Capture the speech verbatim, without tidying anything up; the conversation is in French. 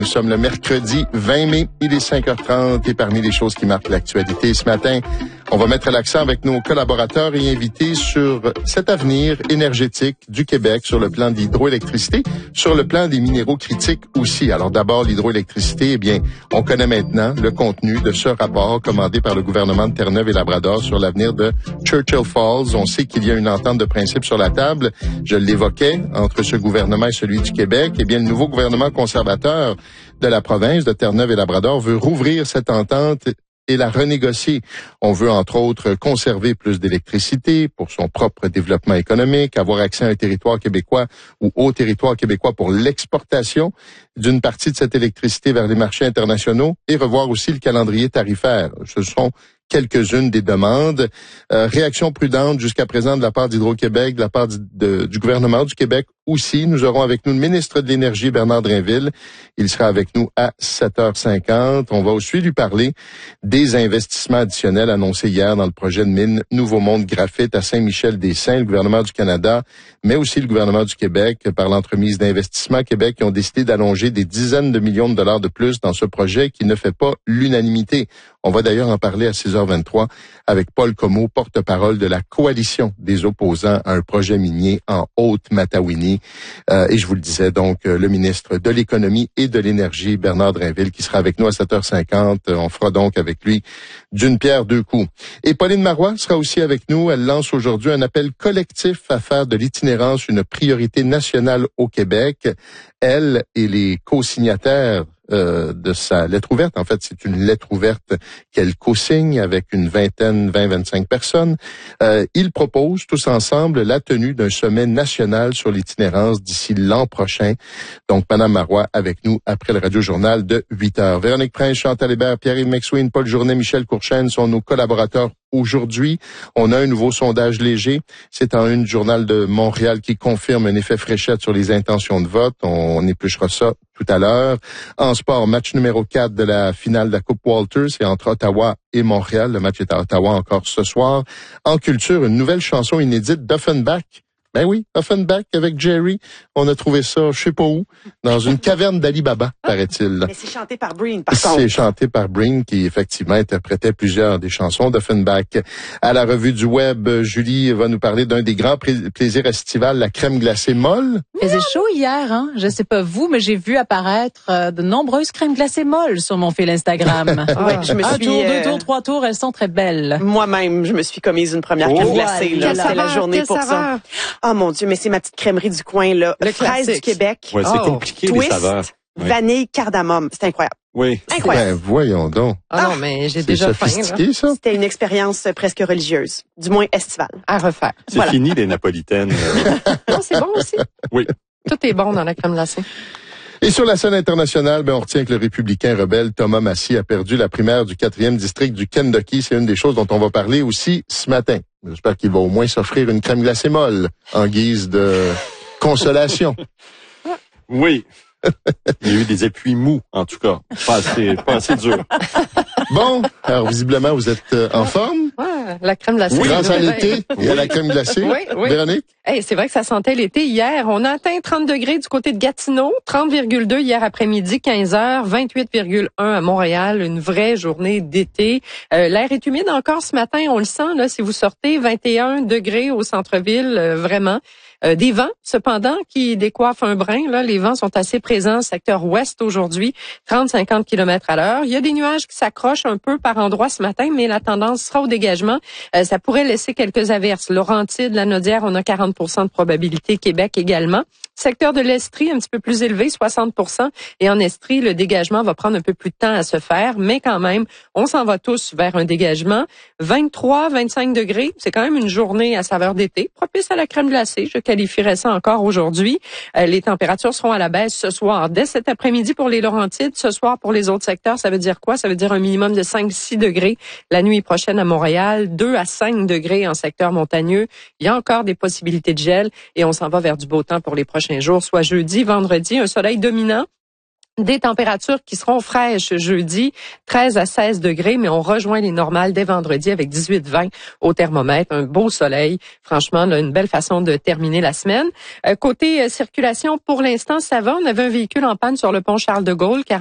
Nous sommes le mercredi vingt mai, il est cinq heures trente et parmi les choses qui marquent l'actualité ce matin, on va mettre l'accent avec nos collaborateurs et invités sur cet avenir énergétique du Québec sur le plan de l'hydroélectricité, sur le plan des minéraux critiques aussi. Alors d'abord, l'hydroélectricité, eh bien, on connaît maintenant le contenu de ce rapport commandé par le gouvernement de Terre-Neuve et Labrador sur l'avenir de Churchill Falls. On sait qu'il y a une entente de principe sur la table, je l'évoquais, entre ce gouvernement et celui du Québec. Eh bien, le nouveau gouvernement conservateur de la province de Terre-Neuve et Labrador veut rouvrir cette entente et la renégocier. On veut, entre autres, conserver plus d'électricité pour son propre développement économique, avoir accès à un territoire québécois ou au territoire québécois pour l'exportation d'une partie de cette électricité vers les marchés internationaux et revoir aussi le calendrier tarifaire. Ce sont quelques-unes des demandes. Euh, réaction prudente jusqu'à présent de la part d'Hydro-Québec, de la part du, de, du gouvernement du Québec aussi. Nous aurons avec nous le ministre de l'Énergie, Bernard Drinville. Il sera avec nous à sept heures cinquante. On va aussi lui parler des investissements additionnels annoncés hier dans le projet de mine Nouveau Monde Graphite à Saint-Michel-des-Saints. Le gouvernement du Canada, mais aussi le gouvernement du Québec, par l'entremise d'Investissement Québec, qui ont décidé d'allonger des dizaines de millions de dollars de plus dans ce projet qui ne fait pas l'unanimité. On va d'ailleurs en parler à six heures vingt-trois avec Paul Comeau, porte-parole de la coalition des opposants à un projet minier en Haute-Matawini. Euh, et je vous le disais, donc, le ministre de l'Économie et de l'Énergie, Bernard Drinville, qui sera avec nous à sept heures cinquante. On fera donc avec lui d'une pierre deux coups. Et Pauline Marois sera aussi avec nous. Elle lance aujourd'hui un appel collectif à faire de l'itinérance une priorité nationale au Québec. Elle et les co-signataires Euh, de sa lettre ouverte. En fait, c'est une lettre ouverte qu'elle co-signe avec une vingtaine, vingt, vingt-cinq personnes. Euh, ils proposent tous ensemble la tenue d'un sommet national sur l'itinérance d'ici l'an prochain. Donc, Madame Marois avec nous après le radio-journal de huit heures. Véronique Prince, Chantal Hébert, Pierre-Yves McSween, Paul Journet, Michel Courchaine sont nos collaborateurs aujourd'hui. On a un nouveau sondage léger. C'est en une du Journal de Montréal qui confirme un effet fléchette sur les intentions de vote. On épluchera ça tout à l'heure. En sport, match numéro quatre de la finale de la Coupe Walter, c'est entre Ottawa et Montréal. Le match est à Ottawa encore ce soir. En culture, une nouvelle chanson inédite d'Offenbach. Ben oui, Offenbach avec Jerry. On a trouvé ça, je sais pas où, dans une caverne d'Ali Baba, paraît-il. Mais c'est chanté par Breen, par contre. C'est chanté par Breen, qui effectivement interprétait plusieurs des chansons d'Offenbach. À la revue du web, Julie va nous parler d'un des grands plaisirs estivales, la crème glacée molle. Il faisait chaud hier, hein. Je sais pas vous, mais j'ai vu apparaître euh, de nombreuses crèmes glacées molles sur mon fil Instagram. Ouais, je me Un suis, tour, euh, deux tours, trois tours, elles sont très belles. Moi-même, je me suis commise une première Oh, crème glacée. Là, voilà. c'était la journée Quelle pour saveur? ça. Oh mon Dieu, mais c'est ma petite crèmerie du coin, là. Le Fraise classique. du Québec. Ouais, c'est Oh. compliqué, les Twist, saveurs. Oui. vanille, cardamome. C'est incroyable. Oui. Incroyable. Ben voyons donc. Ah non, mais j'ai C'est déjà faim, là. sophistiqué, ça. C'était une expérience presque religieuse, du moins estivale. À refaire. C'est Voilà. fini, les napolitaines. euh. Non, c'est bon aussi. Oui. Tout est bon dans la crème glacée. Et sur la scène internationale, ben, on retient que le républicain rebelle Thomas Massie a perdu la primaire du quatrième district du Kentucky. C'est une des choses dont on va parler aussi ce matin. J'espère qu'il va au moins s'offrir une crème glacée molle en guise de consolation. Oui. Il y a eu des appuis mous, en tout cas. Pas assez, pas assez dur. Bon, alors visiblement, vous êtes euh, en forme Ouais, la crème glacée. oui, grâce à Oui. l'été et à la crème glacée. Oui, oui. Véronique? Hey, c'est vrai que ça sentait l'été hier. On a atteint trente degrés du côté de Gatineau, trente virgule deux hier après-midi, quinze heures, vingt-huit virgule un à Montréal. Une vraie journée d'été. Euh, l'air est humide encore ce matin, on le sent là. Si vous sortez, vingt et un degrés au centre-ville, euh, vraiment. Euh, des vents, cependant, qui décoiffent un brin. Là, les vents sont assez présents, secteur ouest aujourd'hui, trente à cinquante kilomètres à l'heure. Il y a des nuages qui s'accrochent un peu par endroits ce matin, mais la tendance sera au dégagement. Euh, ça pourrait laisser quelques averses. Laurentides, la Naudière, on a quarante pour cent de probabilité. Québec également. Secteur de l'Estrie, un petit peu plus élevé, soixante pour cent. Et en Estrie, le dégagement va prendre un peu plus de temps à se faire, mais quand même, on s'en va tous vers un dégagement. vingt-trois, vingt-cinq degrés, c'est quand même une journée à saveur d'été, propice à la crème glacée. Je qualifierais ça encore aujourd'hui. Euh, les températures seront à la baisse ce soir. Dès cet après-midi pour les Laurentides, ce soir pour les autres secteurs, ça veut dire quoi? Ça veut dire un minimum de cinq à six degrés la nuit prochaine à Montréal, deux à cinq degrés en secteur montagneux. Il y a encore des possibilités de gel et on s'en va vers du beau temps pour les prochains jours, soit jeudi, vendredi, un soleil dominant. Des températures qui seront fraîches jeudi, treize à seize degrés, mais on rejoint les normales dès vendredi avec dix-huit vingt au thermomètre. Un beau soleil. Franchement, là, une belle façon de terminer la semaine. Euh, côté euh, circulation, pour l'instant, ça va. On avait un véhicule en panne sur le pont Charles de Gaulle,